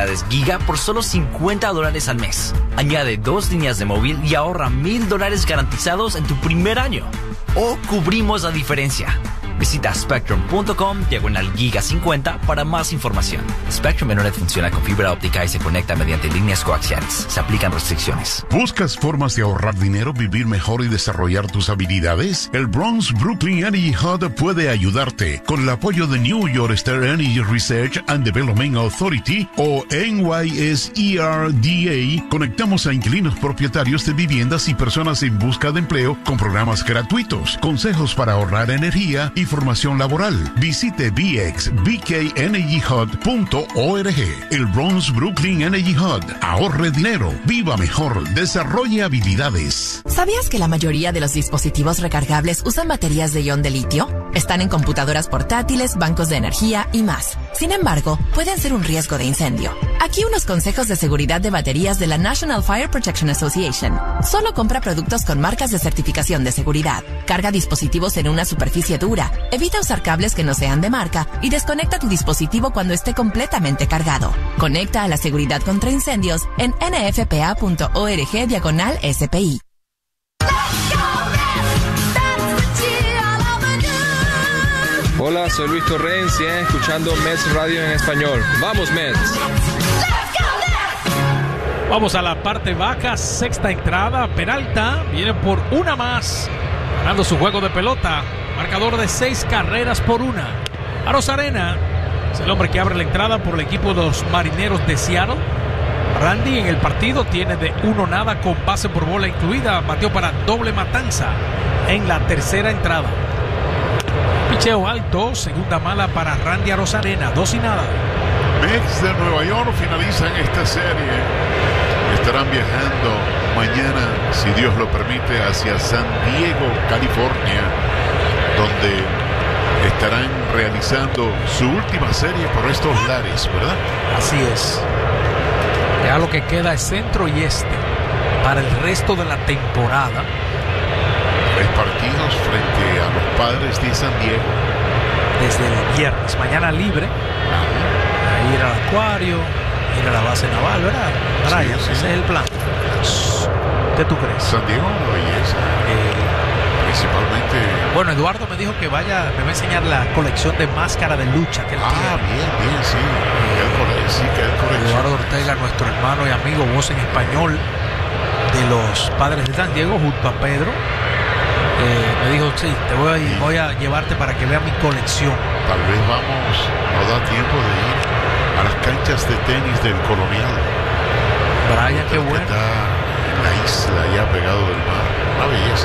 habilidades Giga por solo $50 al mes. Añade 2 líneas de móvil y ahorra $1,000 garantizados en tu primer año. O cubrimos la diferencia. Visita spectrum.com/giga50 para más información. Spectrum Internet funciona con fibra óptica y se conecta mediante líneas coaxiales. Se aplican restricciones. ¿Buscas formas de ahorrar dinero, vivir mejor y desarrollar tus habilidades? El Bronx Brooklyn Energy Hub puede ayudarte. Con el apoyo de New York State Energy Research and Development Authority o NYSERDA, conectamos a inquilinos propietarios de viviendas y personas en busca de empleo con programas gratuitos, consejos para ahorrar energía y formación laboral. Visite bxbkenergyhub.org. El Bronx Brooklyn Energy Hub. Ahorre dinero, viva mejor, desarrolle habilidades. ¿Sabías que la mayoría de los dispositivos recargables usan baterías de ion de litio? Están en computadoras portátiles, bancos de energía y más. Sin embargo, pueden ser un riesgo de incendio. Aquí unos consejos de seguridad de baterías de la National Fire Protection Association. Solo compra productos con marcas de certificación de seguridad. Carga dispositivos en una superficie dura. Evita usar cables que no sean de marca y desconecta tu dispositivo cuando esté completamente cargado. Conecta a la seguridad contra incendios en nfpa.org/SPI. Hola, soy Luis Torrencia, escuchando Mets Radio en español. ¡Vamos, Mets! Vamos a la parte baja, sexta entrada. Peralta viene por una más, ganando su juego de pelota. Marcador de 6 carreras por 1. Arozarena es el hombre que abre la entrada por el equipo de los Marineros de Seattle. Randy en el partido tiene de 1-0 con base por bola incluida. Bateó para doble matanza en la tercera entrada. Picheo alto, segunda mala para Randy Arozarena, 2-0. Mets de Nueva York finalizan esta serie. Estarán viajando mañana, si Dios lo permite, hacia San Diego, California, donde estarán realizando su última serie por estos lares, ¿verdad? Así es. Ya lo que queda es centro y este para el resto de la temporada. 3 partidos frente a los Padres de San Diego. Desde el viernes, mañana libre. A ir al acuario, ir a la base naval, ¿verdad? Brian, sí, sí. Ese es el plan. ¿Qué tú crees? San Diego, una belleza. Principalmente. Bueno, Eduardo me dijo que me va a enseñar la colección de máscara de lucha que él tiene. Bien, sí. Que el colección. Eduardo Ortega, nuestro hermano y amigo, voz en español de los Padres de San Diego, junto a Pedro. Me dijo, sí, voy a llevarte para que vea mi colección. Tal vez no da tiempo de ir a las canchas de tenis del Colonial. Brian, qué bueno. Está en la isla, ya pegado del mar. Una belleza.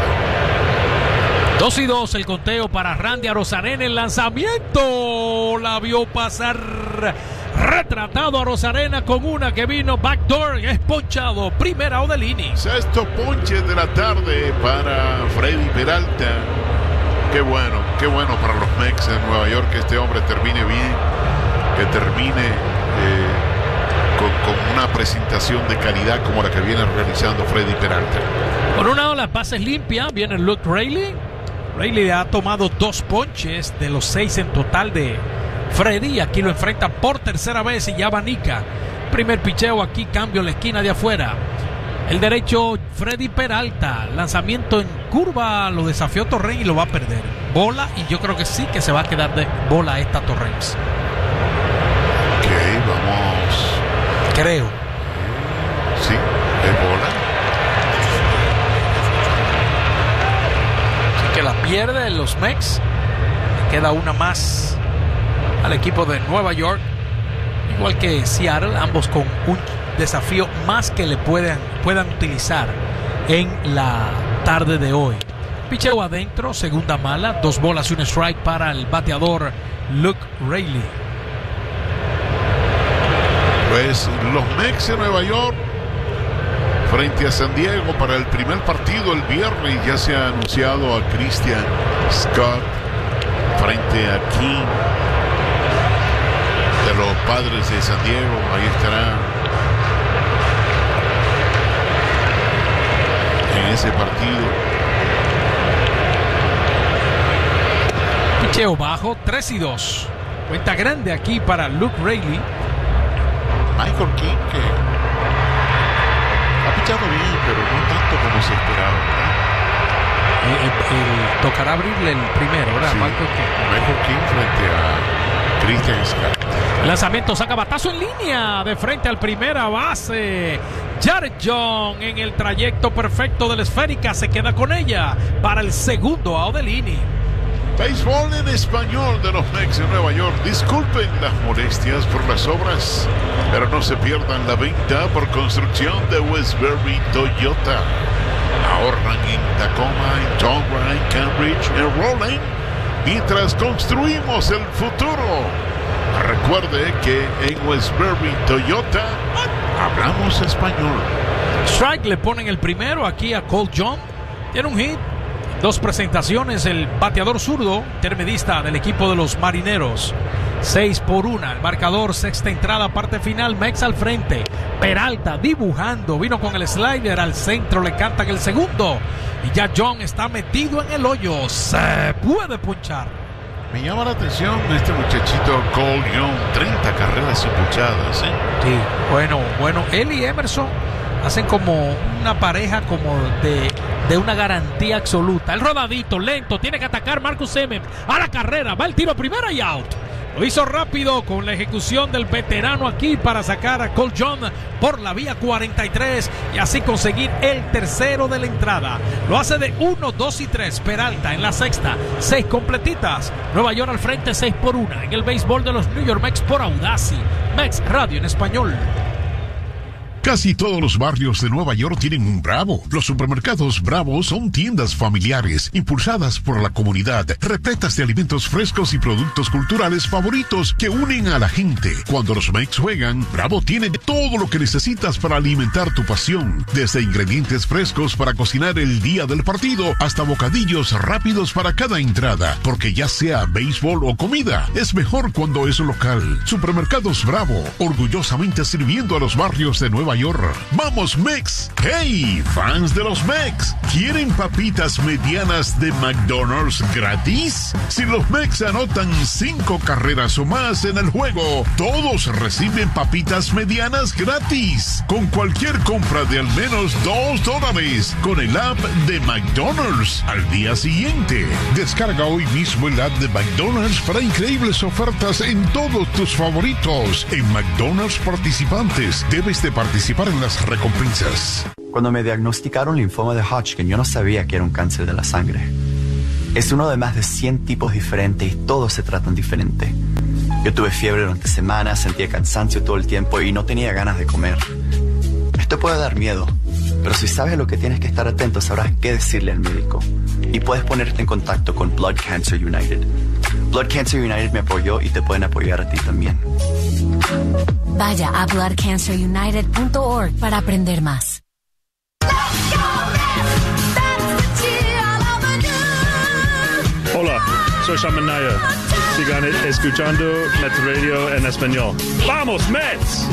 2-2 el conteo para Randy Arozarena. El lanzamiento la vio pasar retratado Arozarena con una que vino backdoor. Es ponchado. Primera out del inning. Sexto ponche de la tarde para Freddy Peralta. Qué bueno para los Mets de Nueva York que este hombre termine bien, que termine con una presentación de calidad como la que viene realizando Freddy Peralta. Por un lado las bases limpias, viene Luke Raley. Raley ha tomado 2 ponches de los 6 en total de Freddy. Aquí lo enfrenta por tercera vez y ya abanica. Primer picheo aquí, cambio en la esquina de afuera. El derecho, Freddy Peralta. Lanzamiento en curva, lo desafió Torrens y lo va a perder. Bola, y yo creo que sí que se va a quedar de bola esta Torrens. Ok, vamos. Creo. Sí, es bola. Así que la pierde los Mets. Le queda una más al equipo de Nueva York. Igual que Seattle, ambos con un desafío más que le puedan utilizar en la tarde de hoy. Picheo adentro, segunda mala, 2 bolas y un strike para el bateador Luke Raley. Pues los Mets de Nueva York frente a San Diego para el primer partido el viernes. Ya se ha anunciado a Christian Scott frente a King de los Padres de San Diego. Ahí estará en ese partido. Picheo bajo, 3-2. Cuenta grande aquí para Luke Raley. Michael King, que ha pichado bien, pero no tanto como se esperaba, ¿verdad? Tocará abrirle el primero, ¿verdad? Sí, Michael King frente a Christian Scott. El lanzamiento saca batazo en línea de frente al primera base. Jared Young en el trayecto perfecto de la esférica se queda con ella para el segundo out del inning. Béisbol en español de los Mets de Nueva York. Disculpen las molestias por las obras, pero no se pierdan la venta por construcción de Westbury Toyota. Ahorran en Tacoma, en Tonga, en Cambridge, en Rowland, mientras construimos el futuro. Recuerde que en Westbury Toyota hablamos español. Strike le ponen el primero aquí a Cole John. Tiene un hit. 2 presentaciones, el bateador zurdo, intermedista del equipo de los Marineros. 6-1, el marcador, sexta entrada, parte final, Mets al frente. Peralta dibujando, vino con el slider al centro, le cantan el segundo. Y ya John está metido en el hoyo, se puede punchar. Me llama la atención este muchachito Cole Young, 30 carreras empujadas, ¿eh? Sí, bueno, él y Emerson hacen como una pareja como de una garantía absoluta. El rodadito, lento, tiene que atacar Marcus Semien a la carrera, va el tiro primera y out. Lo hizo rápido con la ejecución del veterano aquí para sacar a Cole John por la vía 43 y así conseguir el tercero de la entrada. Lo hace de 1, 2 y 3. Peralta en la sexta, 6 completitas. Nueva York al frente, 6-1 en el béisbol de los New York Mets por Audacy. Mets Radio en español. Casi todos los barrios de Nueva York tienen un Bravo. Los supermercados Bravo son tiendas familiares, impulsadas por la comunidad, repletas de alimentos frescos y productos culturales favoritos que unen a la gente. Cuando los Mets juegan, Bravo tiene todo lo que necesitas para alimentar tu pasión. Desde ingredientes frescos para cocinar el día del partido, hasta bocadillos rápidos para cada entrada. Porque ya sea béisbol o comida, es mejor cuando es local. Supermercados Bravo, orgullosamente sirviendo a los barrios de Nueva York. ¡Vamos, Mets! ¡Hey, fans de los Mets! ¿Quieren papitas medianas de McDonald's gratis? Si los Mets anotan 5 carreras o más en el juego, todos reciben papitas medianas gratis. Con cualquier compra de al menos $2 con el app de McDonald's al día siguiente. Descarga hoy mismo el app de McDonald's para increíbles ofertas en todos tus favoritos. En McDonald's participantes, debes de participar en las recompensas. Cuando me diagnosticaron linfoma de Hodgkin, yo no sabía que era un cáncer de la sangre. Es uno de más de 100 tipos diferentes y todos se tratan diferente. Yo tuve fiebre durante semanas, sentía cansancio todo el tiempo y no tenía ganas de comer. Esto puede dar miedo, pero si sabes a lo que tienes que estar atento, sabrás qué decirle al médico. Y puedes ponerte en contacto con Blood Cancer United. Blood Cancer United me apoyó y te pueden apoyar a ti también. Vaya a bloodcancerunited.org para aprender más. Hola, soy Shaman Naya. Sigan escuchando Mets Radio en español. ¡Vamos, Mets!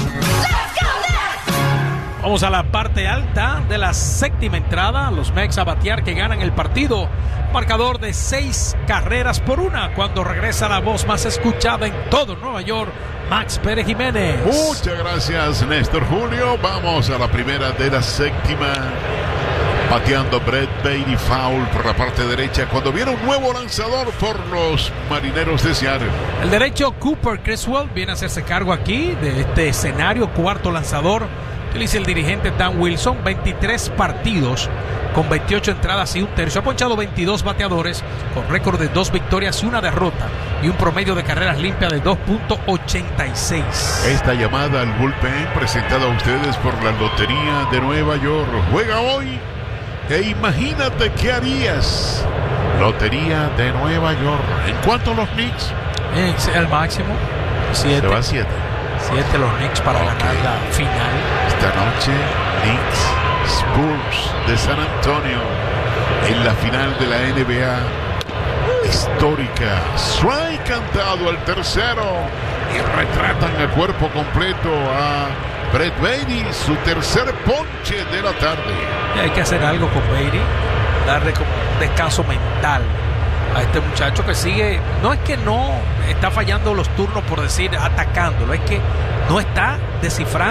Vamos a la parte alta de la séptima entrada. Los Mets a batear que ganan el partido. Marcador de 6-1 cuando regresa la voz más escuchada en todo Nueva York, Max Pérez Jiménez. Muchas gracias, Néstor Julio. Vamos a la primera de la séptima. Bateando Brett Baty, foul por la parte derecha cuando viene un nuevo lanzador por los Marineros de Seattle. El derecho Cooper Criswell viene a hacerse cargo aquí de este escenario, cuarto lanzador. Utiliza el dirigente Dan Wilson, 23 partidos con 28 entradas y un tercio. Ha ponchado 22 bateadores con récord de 2 victorias y 1 derrota y un promedio de carreras limpias de 2.86. Esta llamada al bullpen presentada a ustedes por la Lotería de Nueva York. Juega hoy e imagínate qué harías. Lotería de Nueva York. ¿En cuánto los Knicks? El máximo 7. Se va a 7. 7 los Knicks para ganar la final. Esta noche Knicks Spurs de San Antonio en la final de la NBA histórica. Strike cantado al tercero y retratan a cuerpo completo a Brett Baty, su tercer ponche de la tarde. Y hay que hacer algo con Baty, darle como un descanso mental a este muchacho que sigue, no es que no está fallando los turnos por decir atacándolo, es que no está descifrando